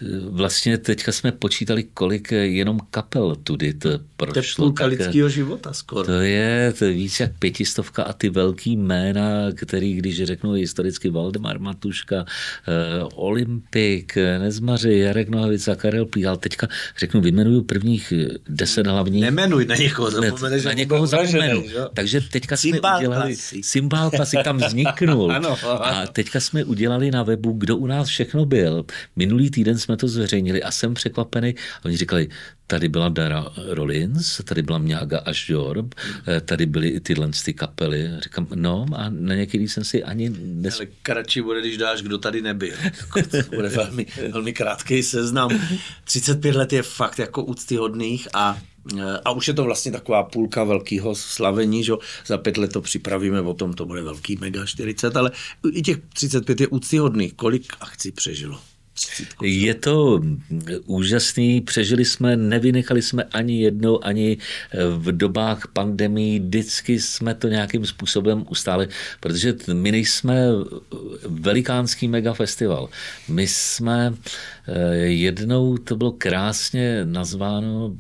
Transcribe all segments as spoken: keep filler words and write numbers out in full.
vlastně teďka jsme počítali, kolik jenom kapel tudy to prošlo. To je půlka lidského života skoro. To je, to je víc jak pětistovka a ty velký jména, který, když řeknu historicky Valdemar Matuška, eh, Olympik, Nezmaři, Jarek Nohavica, Karel Plík, ale teďka řeknu, vyjmenuju prvních deset hlavních. Nemenuj na někoho, zapomeneš. Na někoho zapomenu. Takže teďka jsme Cymbál udělali, klasik. Cymbál klasik tam vzniknul. Ano, ano. A teďka jsme udělali na webu, kdo u nás všechno byl. Minulý týden jsme to zveřejnili a jsem překvapený. Oni říkali, tady byla Dara Rollins, tady byla Mňága Ažďor, tady byly i tyhle ty kapely. Říkám, no a na některý jsem si ani... Nes... Ale kratší bude, když dáš, kdo tady nebyl. To bude velmi, velmi krátký seznam. třicet pět let je fakt jako úctyhodných a A už je to vlastně taková půlka velkého slavení, že za pět let to připravíme, o tom to bude velký mega čtyřicet, ale i těch třicet pět je úctyhodných. Kolik akcí přežilo? Je to úžasný, přežili jsme, nevynechali jsme ani jednou, ani v dobách pandemii, vždycky jsme to nějakým způsobem ustáli, protože my nejsme velikánský megafestival. My jsme jednou, to bylo krásně nazváno,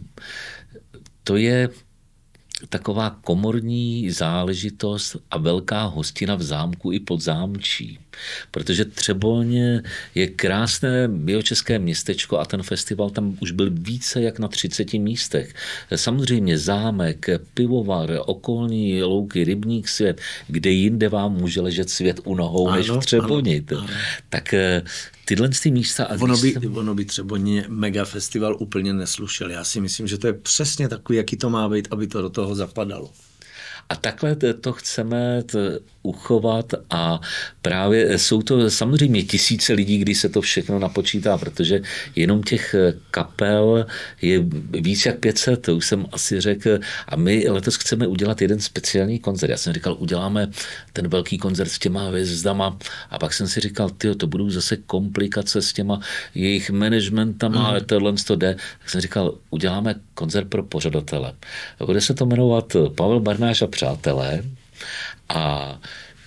to je taková komorní záležitost a velká hostina v zámku i pod zámčí. Protože Třeboň je krásné jihočeské městečko a ten festival tam už byl více jak na třiceti místech. Samozřejmě zámek, pivovar, okolní louky, rybník svět, kde jinde vám může ležet svět u nohou než v Třeboni. Ano, ano. Tak tyhle ty místa... A ono, by, jsem... ono by Třeboň mega festival úplně neslušel. Já si myslím, že to je přesně takový, jaký to má být, aby to do toho zapadalo. A takhle to chceme uchovat a právě jsou to samozřejmě tisíce lidí, kdy se to všechno napočítá, protože jenom těch kapel je víc jak pět set, to už jsem asi řekl, a my letos chceme udělat jeden speciální koncert. Já jsem říkal, uděláme ten velký koncert s těma hvězdama a pak jsem si říkal, tyjo, to budou zase komplikace s těma jejich managementama, ale mm. tohle to jde. Tak jsem říkal, uděláme koncert pro pořadatele. Bude se to jmenovat Pavel Barnáš a přátelé a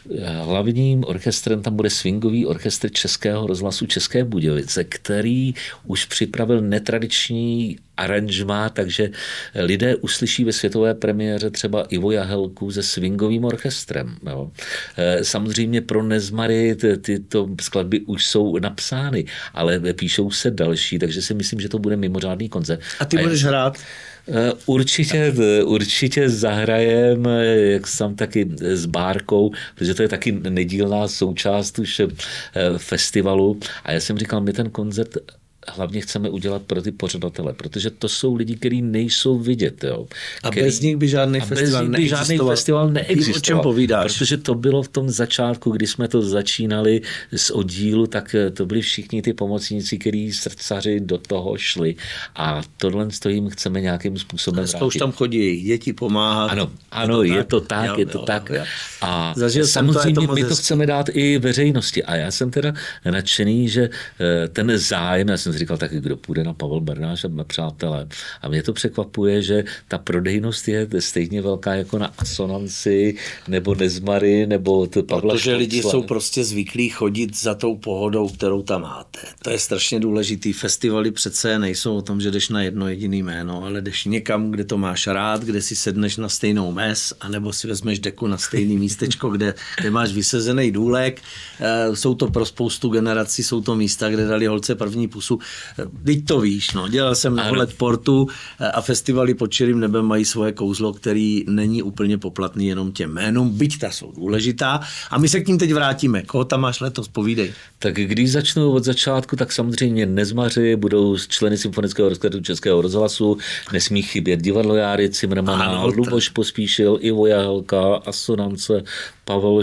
hlavním orchestrem tam bude swingový orchestr Českého rozhlasu České Budějovice, který už připravil netradiční aranžmá, takže lidé uslyší ve světové premiéře třeba Ivo Jahelku se swingovým orchestrem. Jo. Samozřejmě pro Nezmary ty, tyto skladby už jsou napsány, ale píšou se další, takže si myslím, že to bude mimořádný koncert. A ty a budeš já... hrát? Určitě, určitě zahrajem, jak jsem taky s Bárkou, protože to je taky nedílná součást už festivalu. A já jsem říkal, my ten koncert hlavně chceme udělat pro ty pořadatele, protože to jsou lidi, kteří nejsou vidět. Jo. A který, bez nich by žádný festival bez nich by žádný festival neexistoval. O čem povídáš? Protože to bylo v tom začátku, kdy jsme to začínali z oddílu, tak to byli všichni ty pomocníci, kteří srdcaři do toho šli. A tohle to jim chceme nějakým způsobem vrátit. Už tam chodí děti pomáhat. Ano, ano, je to tak, je to tak. Jo, je to jo, tak. Jo. A Zažil samozřejmě to, to my to chceme dát i veřejnosti. A já jsem teda nadšený, že ten zájem, já jsem si říkal taky, kdo půjde na Pavel Barnáš a přátelé. A mě to překvapuje, že ta prodejnost je stejně velká jako na Asonanci, nebo Nezmary, nebo to Pavla Protože Štorcla. lidi jsou prostě zvyklí chodit za tou pohodou, kterou tam máte. To je strašně důležitý. Festivaly přece nejsou o tom, že jdeš na jedno jediný jméno, ale jdeš někam, kde to máš rád, kde si sedneš na stejnou mes, anebo si vezmeš deku na stejný místečko, kde, kde máš vysezený důlek. Jsou to pro spoustu generací, jsou to místa, kde dali holce první pusu. Teď to víš, no. Dělal jsem na let portu a festivaly pod čirým nebem mají svoje kouzlo, který není úplně poplatný jenom těm jménům, byť ta jsou důležitá. A my se k ním teď vrátíme. Koho tam máš letos? Povídej. Tak když začnu od začátku, tak samozřejmě Nezmaři budou členy Symfonického orchestru Českého rozhlasu, nesmí chybět divadlo Járy Cimrmana, Luboš Pospíšil, Ivo Jahelka, Asonance, Pavel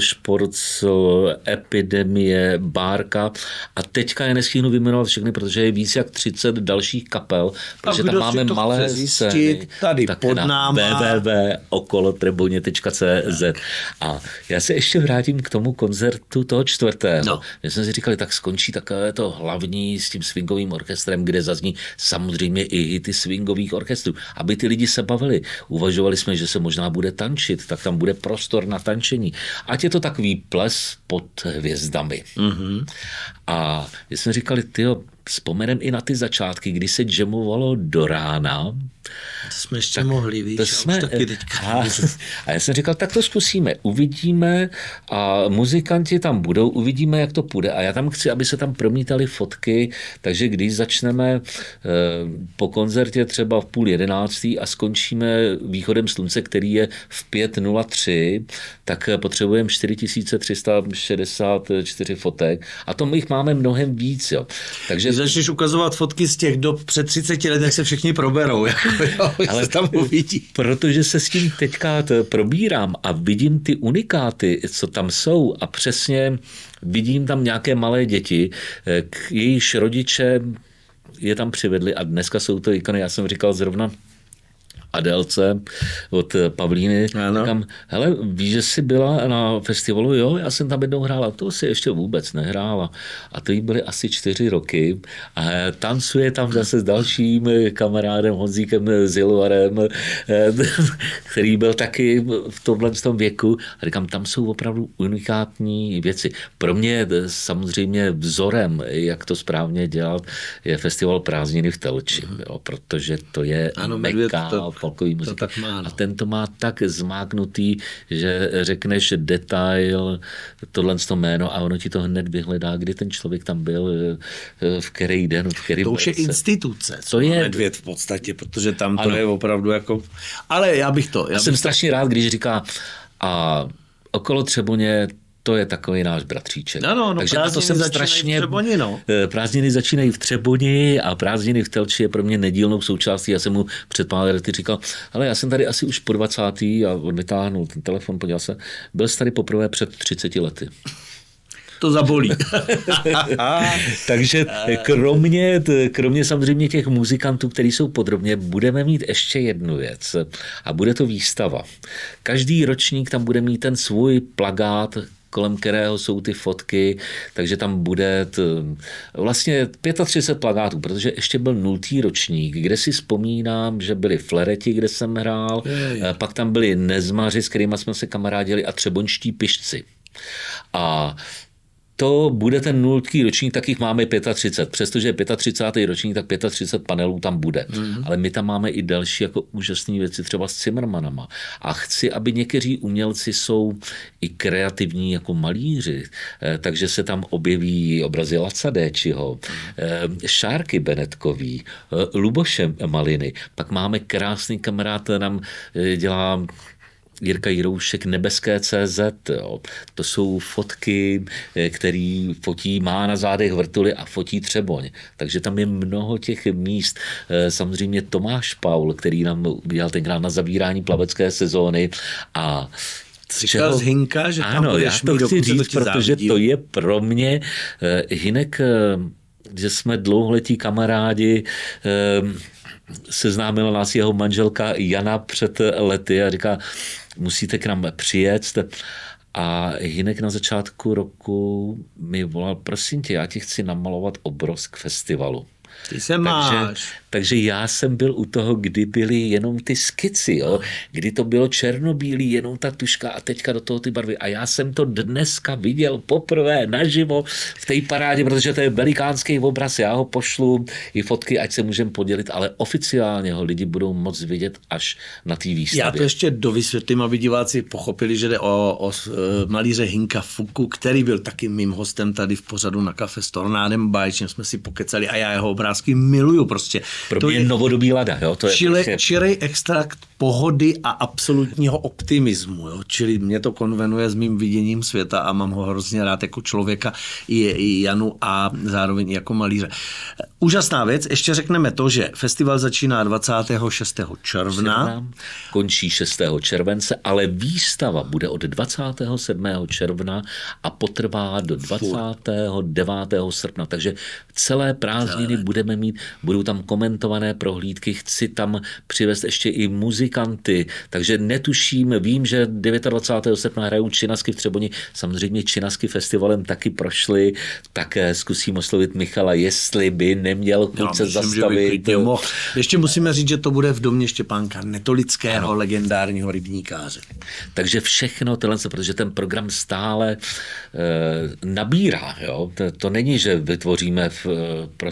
Šporcl, Epidemie, Bárka a teďka je nestihnu vyjmenovat všechny, protože je víc jak třicet dalších kapel, protože tam máme malé scény. Tady pod náma. w w w tečka okolo treboně tečka c z. A já se ještě vrátím k tomu koncertu toho čtvrtého. No. My jsme si říkali, tak skončí takové to hlavní s tím swingovým orchestrem, kde zazní samozřejmě i hity swingových orchestrů. Aby ty lidi se bavili. Uvažovali jsme, že se možná bude tančit, tak tam bude prostor na tančení. Ať je to takový ples pod hvězdami. Mm-hmm. A my jsme říkali, tyjo, vzpomenem i na ty začátky, kdy se jamovalo do rána. To jsme ještě tak mohli, víš, to jsme, taky teďka. A, a já jsem říkal, tak to zkusíme, uvidíme a muzikanti tam budou, uvidíme, jak to půjde. A já tam chci, aby se tam promítaly fotky, takže když začneme po koncertě třeba v půl jedenáctý a skončíme východem slunce, který je v pět nula tři, tak potřebujeme čtyři tisíce tři sta šedesát čtyři fotek a to my jich máme mnohem víc. Jo. Takže... Když začneš ukazovat fotky z těch dob před třiceti let, jak se všichni proberou. Jako, jo, ale se tam uvidí. Protože se s tím teďka probírám a vidím ty unikáty, co tam jsou a přesně vidím tam nějaké malé děti, k jejichž rodiče je tam přivedli a dneska jsou to ikony, já jsem říkal zrovna Adélce od Pavlíny. Říkám, hele, víš, že jsi byla na festivalu? Jo, já jsem tam jednou hrála. To si ještě vůbec nehrála. A to jí byly asi čtyři roky. A tancuje tam zase s dalším kamarádem Honzíkem Ziluarem, který byl taky v tomhle tom věku. A říkám, tam jsou opravdu unikátní věci. Pro mě samozřejmě vzorem, jak to správně dělat, je festival Prázdniny v Telči. Jo, protože to je ano, meka to... folkový muzik. To tak má, no. A ten to má tak zmáknutý, že řekneš detail, tohle to jméno a ono ti to hned vyhledá, kdy ten člověk tam byl, v který den, v který To už je instituce, co je Medvěd v podstatě, protože tam to ano. je opravdu jako... Ale já bych to... Já, já bych jsem to... strašně rád, když říká a okolo Třeboně to je takový náš bratříček. No, no, no, takže to jsem strašně... v Třeboni, no. Prázdniny začínají v Třeboni a prázdniny v Telči je pro mě nedílnou součástí. Já jsem mu před pár lety říkal, ale já jsem tady asi už po dvacátý a on vytáhnul ten telefon, podíval se, byl jsi tady poprvé před třiceti lety. To zabolí. Takže kromě, kromě samozřejmě těch muzikantů, kteří jsou podrobně, budeme mít ještě jednu věc a bude to výstava. Každý ročník tam bude mít ten svůj plakát, kolem kterého jsou ty fotky, takže tam bude t, vlastně třicet pět plakátů, protože ještě byl nultý ročník, kde si vzpomínám, že byli Flereti, kde jsem hrál, Jej. pak tam byli Nezmaři, s kterými jsme se kamarádili a Třeboňští pišci. A to bude ten nultý ročník, tak jich máme třicet pět. Přestože je třicátý pátý ročník, tak třicet pět panelů tam bude. Mm-hmm. Ale my tam máme i další jako úžasné věci, třeba s Cimrmanama. A chci, aby někteří umělci jsou i kreativní jako malíři. Takže se tam objeví obrazy Laca Déčiho, Šárky Benetkový, Luboše Maliny. Pak máme krásný kamarád, nám dělá Jirka Jiroušek Nebeské tečka cé zet. Jo. To jsou fotky, který fotí, má na zádech vrtuly a fotí Třeboň. Takže tam je mnoho těch míst. Samozřejmě Tomáš Paul, který nám udělal tenkrát na zavírání plavecké sezóny a Říkal z Hinka, že tam ano, já to chci říct, to protože závidí. To je pro mě Hinek, že jsme dlouholetí kamarádi, seznámila nás jeho manželka Jana před lety a říká, musíte k nám přijet. A Hinek na začátku roku mi volal, prosím tě, já ti chci namalovat obraz k festivalu. Ty se takže, máš. Takže já jsem byl u toho, kdy byly jenom ty skici, jo? Kdy to bylo černobílý, jenom ta tuška a teďka do toho ty barvy. A já jsem to dneska viděl poprvé naživo v té parádě, protože to je velikánský obraz, já ho pošlu i fotky, ať se můžeme podělit, ale oficiálně ho lidi budou moc vidět až na té výstavě. Já to ještě dovysvětlím, aby diváci pochopili, že jde o, o malíře Hinka Fuku, který byl taky mým hostem tady v pořadu na kafe s Tornádem, báječně jsme si pokecali a já jeho obrázky miluju prostě. Pro to mě je novodobý Lada. Jo? To je čili, prostě... čirý extrakt pohody a absolutního optimismu. Jo? Čili mě to konvenuje s mým viděním světa a mám ho hrozně rád jako člověka i, i Janu a zároveň jako malíře. Úžasná věc. Ještě řekneme to, že festival začíná dvacátého šestého června. Končí šestého července, ale výstava bude od dvacátého sedmého června a potrvá do dvacátého devátého srpna. Takže celé prázdniny budeme mít, budou tam komentované prohlídky, chci tam přivést ještě i muzikanty, takže netuším, vím, že dvacátého devátého srpna hrajou Činasky v Třeboni, samozřejmě Činasky festivalem taky prošly, tak zkusím oslovit Michala, jestli by neměl chuť se zastavit. Ještě musíme říct, že to bude v domě Štěpánka Netolického, ano. legendárního rybníkáře. Takže všechno tohle, protože ten program stále e, nabírá. Jo? To, to není, že vytvoříme v, prostě